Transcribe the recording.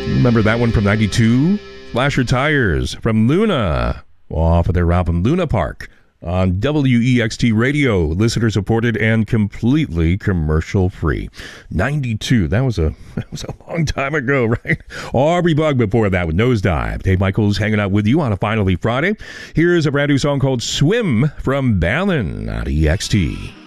Remember that one from 92? Slasher Tires from Luna, off of their album Luna Park on WEXT Radio, listener supported and completely commercial free. 92, that was a long time ago, right? Aubrey Bug before that with Nosedive. Dave Michaels hanging out with you on a Finally Friday. Here's a brand new song called Swim from Balin on EXT.